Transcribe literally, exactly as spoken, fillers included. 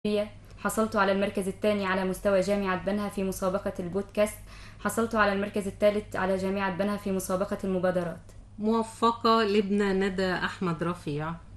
حصلت على المركز الثاني على مستوى جامعة بنها في مسابقة البودكاست. حصلت على المركز الثالث على جامعة بنها في مسابقة المبادرات. موفقة لبنى ندى أحمد رفيع.